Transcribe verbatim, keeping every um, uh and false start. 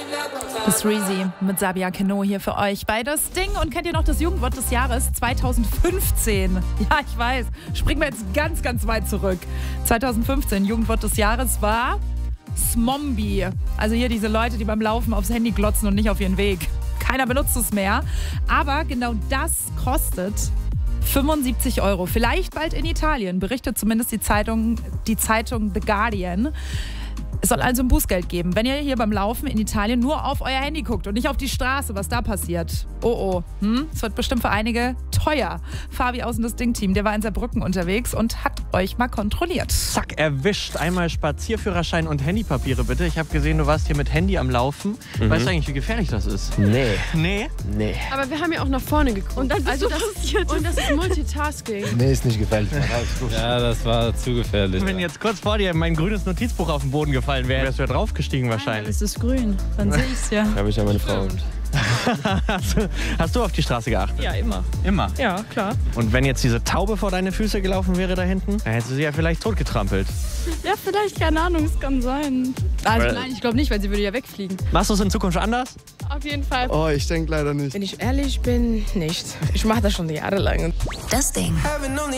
Das Reezy mit Sabia Keno hier für euch bei das Ding. Und kennt ihr noch das Jugendwort des Jahres zweitausendfünfzehn? Ja, ich weiß. Springen wir jetzt ganz, ganz weit zurück. zweitausendfünfzehn, Jugendwort des Jahres war Smombi. Also hier diese Leute, die beim Laufen aufs Handy glotzen und nicht auf ihren Weg. Keiner benutzt es mehr. Aber genau das kostet fünfundsiebzig Euro. Vielleicht bald in Italien, berichtet zumindest die Zeitung, die Zeitung The Guardian. Es soll also ein Bußgeld geben, wenn ihr hier beim Laufen in Italien nur auf euer Handy guckt und nicht auf die Straße, was da passiert. Oh oh, hm? Es wird bestimmt für einige teuer. Fabi aus dem Ding-Team, der war in Saarbrücken unterwegs und hat euch mal kontrolliert. Zack, erwischt. Einmal Spazierführerschein und Handypapiere bitte. Ich habe gesehen, du warst hier mit Handy am Laufen. Mhm. Weißt du eigentlich, wie gefährlich das ist? Nee. Nee? Nee. Aber wir haben ja auch nach vorne geguckt. Und dann bist also du das, passiert. und das ist Multitasking. Nee, ist nicht gefährlich. Ja, das war zu gefährlich. Wenn jetzt kurz vor dir mein grünes Notizbuch auf den Boden gefallen wäre, wärst du ja draufgestiegen wahrscheinlich. Es ist grün, dann sehe ich's ja. Habe ich ja meine Frau. hast, du, hast du auf die Straße geachtet? Ja, immer. Immer? Ja, klar. Und wenn jetzt diese Taube vor deine Füße gelaufen wäre da hinten, dann hättest du sie ja vielleicht totgetrampelt. Ja, vielleicht, keine Ahnung, es kann sein. Also nein, ich glaube nicht, weil sie würde ja wegfliegen. Machst du es in Zukunft anders? Auf jeden Fall. Oh, ich denke leider nicht. Wenn ich ehrlich bin, nicht. Ich mache das schon jahrelang. Das Ding.